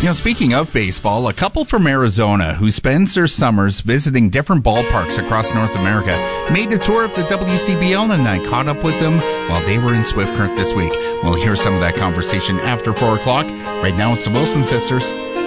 Speaking of baseball, a couple from Arizona who spends their summers visiting different ballparks across North America made a tour of the WCBL, and I caught up with them while they were in Swift Current this week. We'll hear some of that conversation after 4 o'clock. Right now, it's the Wilson Sisters.